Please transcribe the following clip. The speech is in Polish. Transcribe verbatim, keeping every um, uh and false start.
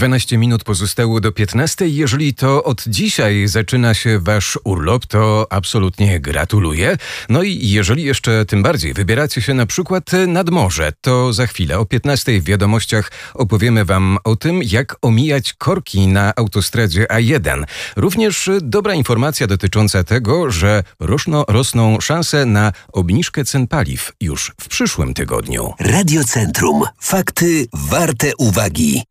dwanaście minut pozostało do piętnastej. Jeżeli to od dzisiaj zaczyna się wasz urlop, to absolutnie gratuluję. No i jeżeli jeszcze tym bardziej wybieracie się na przykład nad morze, to za chwilę o piętnastej w wiadomościach opowiemy wam o tym, jak omijać korki na autostradzie A jeden. Również dobra informacja dotycząca tego, że rosną, rosną szanse na obniżkę cen paliw już w przyszłym tygodniu. Radiocentrum. Fakty warte uwagi.